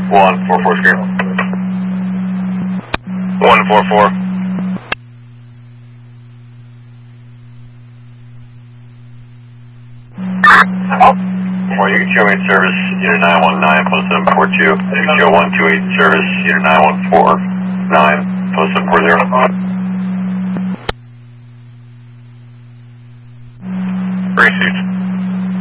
144 screen. 144. Well, you can show 8 service, unit 919, post 742. You can show 128 service, unit 9149, post 740. Received.